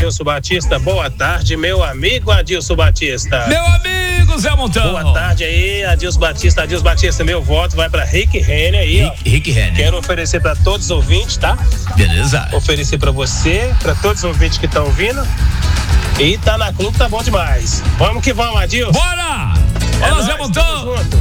Adilson Batista. Boa tarde, meu amigo Adilson Batista. Meu amigo Zé Montão. Boa tarde aí, Adilson Batista. Adilson Batista, meu voto vai pra Rick Renner aí, ó. Rick Renner. Quero oferecer pra todos os ouvintes, tá? Beleza. Oferecer pra você, pra todos os ouvintes que estão ouvindo. E tá na clube, tá bom demais. Vamos que vamos, Adilson. Bora! Olha, Zé Montão.